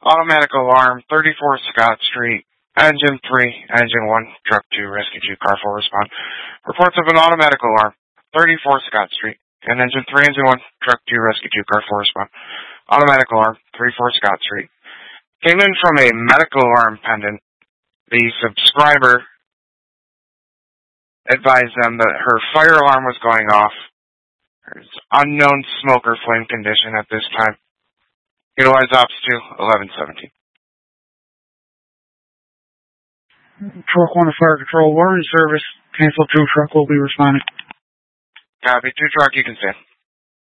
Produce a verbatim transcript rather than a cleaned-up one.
Automatic alarm, thirty-four Scott Street. Engine three, Engine one, Truck two, Rescue two, Car four, respond. Reports of an automatic alarm, thirty-four Scott Street. And Engine three, Engine one, Truck two, Rescue two, Car four, respond. Automatic alarm, thirty-four Scott Street. Came in from a medical alarm pendant. The subscriber advised them that her fire alarm was going off. There's unknown smoke or flame condition at this time. Utilize Ops to eleven seventeen. Truck one to Fire Control, warning service. Cancel two, truck will be responding. Copy, two truck, you can stand.